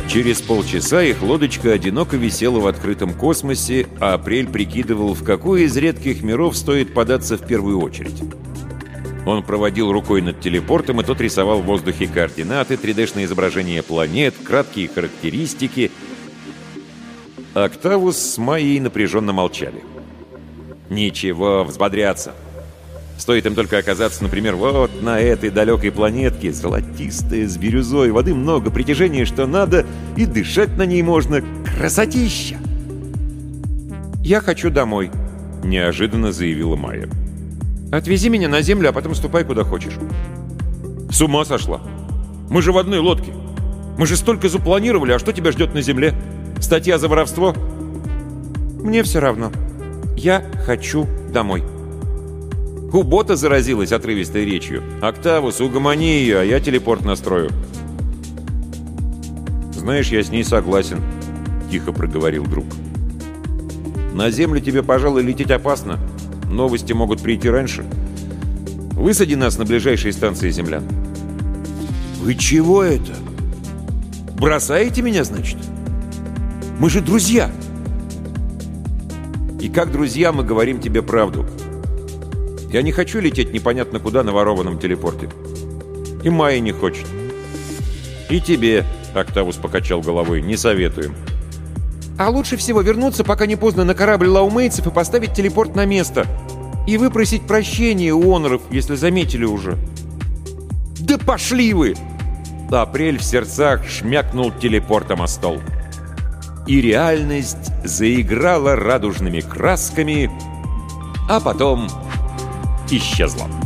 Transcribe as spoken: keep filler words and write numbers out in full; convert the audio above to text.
Через полчаса их лодочка одиноко висела в открытом космосе, а Апрель прикидывал, в какой из редких миров стоит податься в первую очередь. Он проводил рукой над телепортом, и тот рисовал в воздухе координаты, три дэ-шные изображения планет, краткие характеристики. Октавус с Майей напряженно молчали. Ничего, взбодрятся. Стоит им только оказаться, например, вот на этой далекой планетке, золотистая, с бирюзой, воды много, притяжения что надо, и дышать на ней можно. Красотища! «Я хочу домой», — неожиданно заявила Майя. «Отвези меня на Землю, а потом ступай куда хочешь». «С ума сошла! Мы же в одной лодке! Мы же столько запланировали, а что тебя ждет на Земле? Статья за воровство?» «Мне все равно. Я хочу домой». У бота заразилась отрывистой речью. «Октавус, угомони ее, а я телепорт настрою». «Знаешь, я с ней согласен», — тихо проговорил друг. «На Землю тебе, пожалуй, лететь опасно. Новости могут прийти раньше. Высади нас на ближайшей станции землян». «Вы чего это? Бросаете меня, значит? Мы же друзья!» «И как друзья мы говорим тебе правду. Я не хочу лететь непонятно куда на ворованном телепорте. И Майя не хочет. И тебе», — Октавус покачал головой, — «не советуем». «А лучше всего вернуться, пока не поздно, на корабль лаумейцев и поставить телепорт на место. И выпросить прощения у оноров, если заметили уже». «Да пошли вы!» Апрель в сердцах шмякнул телепортом о стол. И реальность заиграла радужными красками, а потом исчезла.